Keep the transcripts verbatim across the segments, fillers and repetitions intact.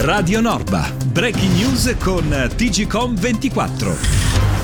Radio Norba, breaking news con T G Com ventiquattro.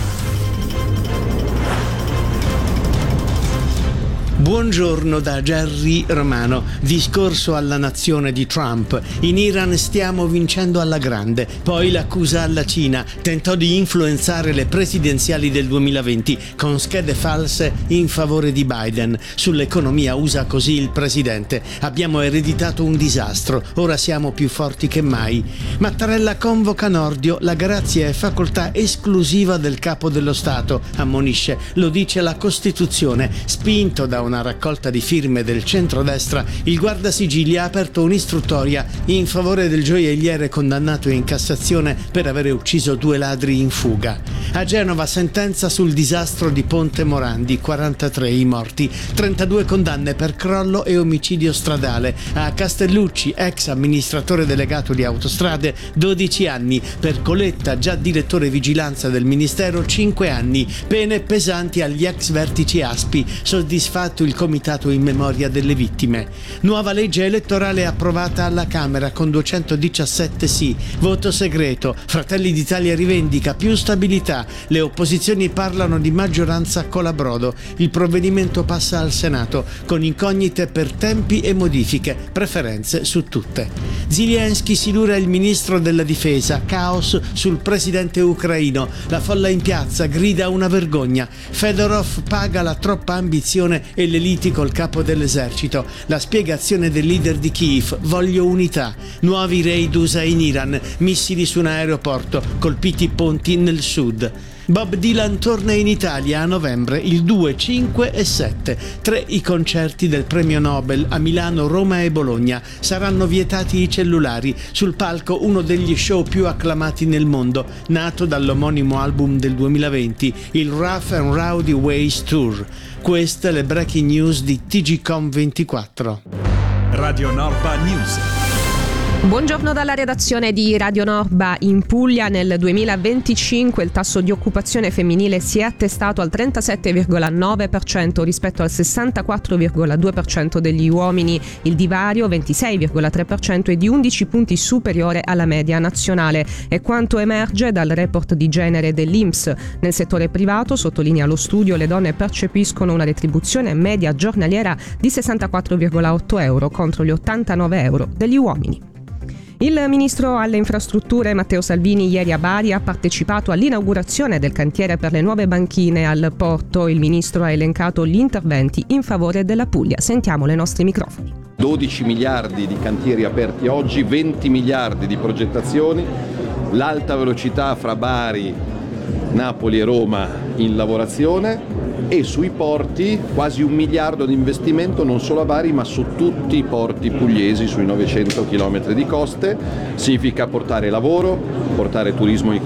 Buongiorno da Gerry Romano. Discorso alla nazione di Trump. In Iran stiamo vincendo alla grande. Poi l'accusa alla Cina. Tentò di influenzare le presidenziali del duemilaventi con schede false in favore di Biden. Sull'economia usa così il presidente. Abbiamo ereditato un disastro. Ora siamo più forti che mai. Mattarella convoca Nordio. La grazia è facoltà esclusiva del capo dello Stato, ammonisce. Lo dice la Costituzione. Spinto da una una raccolta di firme del centrodestra, il Guardasigilli ha aperto un'istruttoria in favore del gioielliere condannato in Cassazione per aver ucciso due ladri in fuga. A Genova sentenza sul disastro di Ponte Morandi, quarantatré i morti, trentadue condanne per crollo e omicidio stradale. A Castellucci, ex amministratore delegato di Autostrade, dodici anni, per Coletta, già direttore vigilanza del Ministero, cinque anni, pene pesanti agli ex vertici A S P I, soddisfatto il comitato in memoria delle vittime. Nuova legge elettorale approvata alla Camera con duecentodiciassette sì, voto segreto. Fratelli d'Italia rivendica più stabilità. Le opposizioni parlano di maggioranza colabrodo. Il provvedimento passa al Senato con incognite per tempi e modifiche, preferenze su tutte. Zelensky silura il ministro della difesa, caos sul presidente ucraino. La folla in piazza grida una vergogna. Fedorov paga la troppa ambizione e le liti col capo dell'esercito. La spiegazione del leader di Kiev: voglio unità. Nuovi raid U S A in Iran, missili su un aeroporto, colpiti ponti nel sud. Bob Dylan torna in Italia a novembre, il due, cinque e sette. Tre i concerti del premio Nobel a Milano, Roma e Bologna. Saranno vietati i cellulari. Sul palco uno degli show più acclamati nel mondo, nato dall'omonimo album del duemilaventi, il Rough and Rowdy Ways Tour. Queste le breaking news di T G Com ventiquattro. Radio Norba News. Buongiorno dalla redazione di Radio Norba. In Puglia nel duemilaventicinque il tasso di occupazione femminile si è attestato al trentasette virgola nove per cento rispetto al sessantaquattro virgola due per cento degli uomini. Il divario, ventisei virgola tre per cento, è di undici punti superiore alla media nazionale. È quanto emerge dal report di genere dell'I N P S. Nel settore privato, sottolinea lo studio, le donne percepiscono una retribuzione media giornaliera di sessantaquattro virgola otto euro contro gli ottantanove euro degli uomini. Il ministro alle infrastrutture Matteo Salvini ieri a Bari ha partecipato all'inaugurazione del cantiere per le nuove banchine al porto. Il ministro ha elencato gli interventi in favore della Puglia. Sentiamo ai nostri microfoni. dodici miliardi di cantieri aperti oggi, venti miliardi di progettazioni, l'alta velocità fra Bari, Napoli e Roma in lavorazione, e sui porti quasi un miliardo di investimento non solo a Bari ma su tutti i porti pugliesi, sui novecento chilometri di coste. Significa portare lavoro, portare turismo di